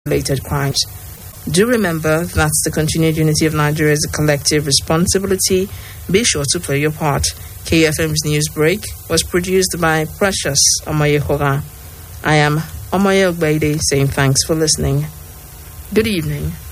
related crimes. Do remember that the continued unity of Nigeria is a collective responsibility. Be sure to play your part. KFM's News Break was produced by Precious Omoyehora. I am Omoye Ogbeide saying thanks for listening. Good evening.